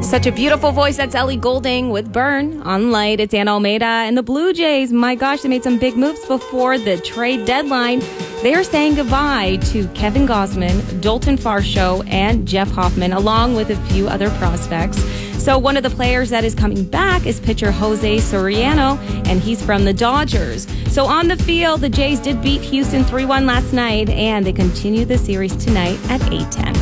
Such a beautiful voice. That's Ellie Goulding with Burn. On Light, it's Anna Almeida. And the Blue Jays, my gosh, they made some big moves before the trade deadline. They are saying goodbye to Kevin Gausman, Dalton Varsho, and Jeff Hoffman, along with a few other prospects. So one of the players that is coming back is pitcher Jose Soriano, and he's from the Dodgers. So on the field, the Jays did beat Houston 3-1 last night, and they continue the series tonight at 8:10.